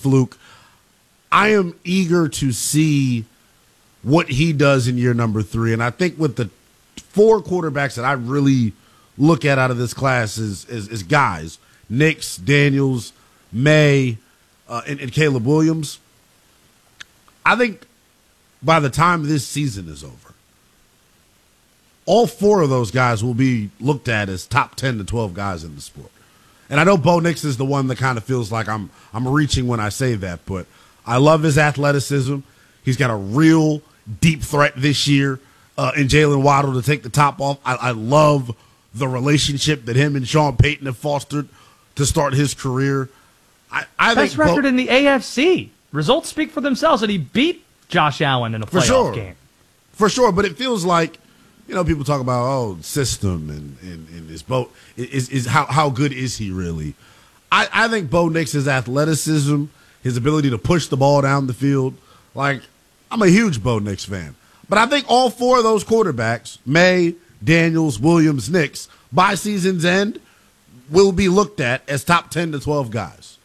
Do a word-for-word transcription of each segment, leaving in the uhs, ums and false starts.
fluke. I am eager to see what he does in year number three. And I think with the four quarterbacks that I really look at out of this class is, is, is guys, Nix, Daniels, May, uh, and, and Caleb Williams. I think by the time this season is over, all four of those guys will be looked at as top ten to twelve guys in the sport. And I know Bo Nix is the one that kind of feels like I'm I'm reaching when I say that, but I love his athleticism. He's got a real deep threat this year uh, in Jalen Waddle to take the top off. I, I love the relationship that him and Sean Payton have fostered to start his career. I, I Best think record Bo- in the A F C. Results speak for themselves, and he beat Josh Allen in a playoff for sure. game. For sure, but it feels like, you know, people talk about, oh, system and, and, and his Bo is is how how good is he really? I, I think Bo Nix's athleticism, his ability to push the ball down the field, like, I'm a huge Bo Nix fan. But I think all four of those quarterbacks, May, Daniels, Williams, Nix, by season's end, will be looked at as top ten to twelve guys.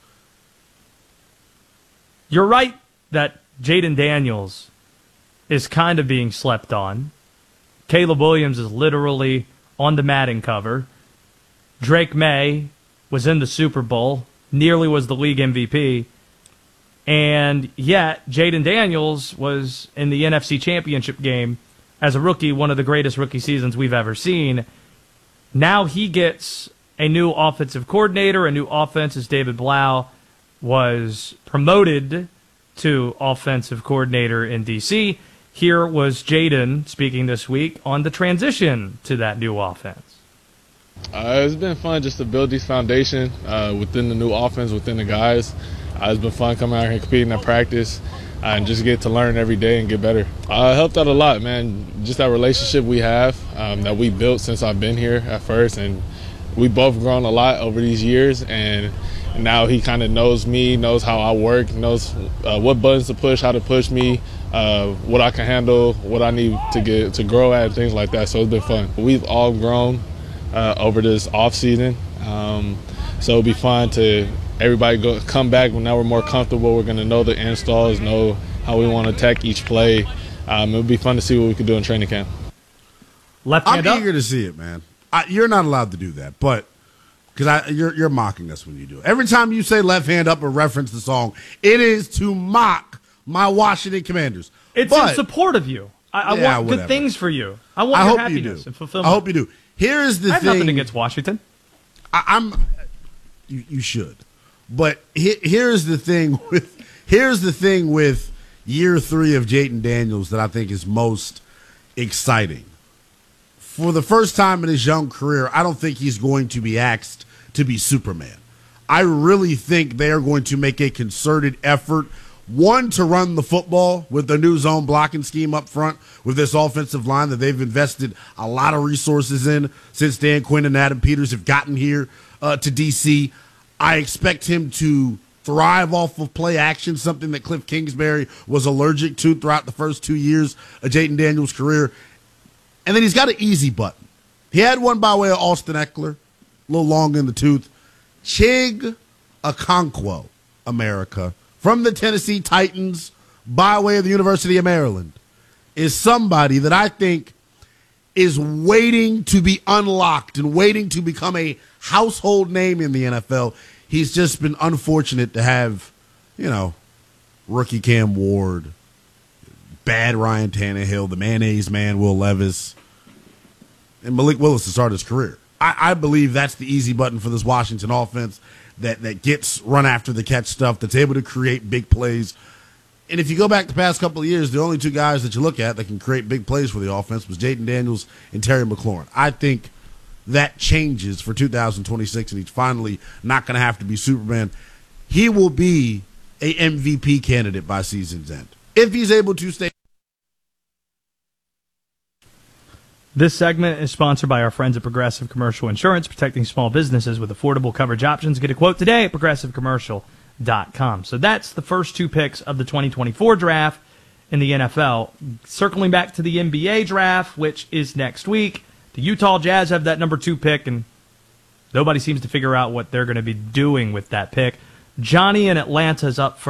You're right that Jaden Daniels is kind of being slept on. Caleb Williams is literally on the Madden cover. Drake May was in the Super Bowl, nearly was the league M V P. And yet, Jaden Daniels was in the N F C Championship game as a rookie, one of the greatest rookie seasons we've ever seen. Now he gets a new offensive coordinator, a new offense as David Blau was promoted to offensive coordinator in D C. Here was Jaden speaking this week on the transition to that new offense. Uh, it's been fun just to build this foundation uh, within the new offense, within the guys. Uh, it's been fun coming out here and competing at practice uh, and just get to learn every day and get better. Uh, it helped out a lot, man. Just that relationship we have um, that we built since I've been here at first, and we both grown a lot over these years, and now he kind of knows me, knows how I work, knows uh, what buttons to push, how to push me, uh, what I can handle, what I need to get to grow at, things like that. So it's been fun. We've all grown uh, over this off season, um, so it'll be fun to everybody go come back when now we're more comfortable. We're going to know the installs, know how we want to attack each play. Um, it'll be fun to see what we can do in training camp. Left I'm hand up. eager to see it, man. I, you're not allowed to do that, but because you're you're mocking us when you do it. Every time you say left hand up or reference the song, it is to mock my Washington Commanders. It's but, in support of you. I, I yeah, want whatever. good things for you. I want I your hope happiness you do. and fulfillment. I hope you do. Here's the I have thing. nothing against Washington. I, I'm. You, you should, but he, here's the thing with here's the thing with year three of Jaden Daniels that I think is most exciting. For the first time in his young career, I don't think he's going to be asked to be Superman. I really think they are going to make a concerted effort, one, to run the football with the new zone blocking scheme up front with this offensive line that they've invested a lot of resources in since Dan Quinn and Adam Peters have gotten here uh, to D C. I expect him to thrive off of play action, something that Cliff Kingsbury was allergic to throughout the first two years of Jaden Daniels' career. And then he's got an easy button. He had one by way of Austin Eckler, a little long in the tooth. Chig Okonkwo, America, from the Tennessee Titans, by way of the University of Maryland, is somebody that I think is waiting to be unlocked and waiting to become a household name in the N F L. He's just been unfortunate to have, you know, rookie Cam Ward, bad Ryan Tannehill, the mayonnaise man Will Levis, and Malik Willis to start his career. I, I believe that's the easy button for this Washington offense that, that gets run after the catch stuff, that's able to create big plays. And if you go back the past couple of years, the only two guys that you look at that can create big plays for the offense was Jaden Daniels and Terry McLaurin. I think that changes for two thousand twenty-six, and he's finally not going to have to be Superman. He will be a M V P candidate by season's end if he's able to stay. This segment is sponsored by our friends at Progressive Commercial Insurance, protecting small businesses with affordable coverage options. Get a quote today at progressive commercial dot com. So that's the first two picks of the twenty twenty-four draft in the N F L. Circling back to the N B A draft, which is next week, the Utah Jazz have that number two pick, and nobody seems to figure out what they're going to be doing with that pick. Johnny in Atlanta is up first.